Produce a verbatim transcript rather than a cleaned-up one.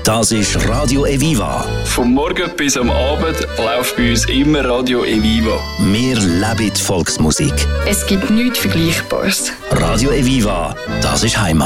Das ist Radio Eviva. Vom Morgen bis am Abend läuft bei uns immer Radio Eviva. Wir leben die Volksmusik. Es gibt nichts Vergleichbares. Radio Eviva, das ist Heimat.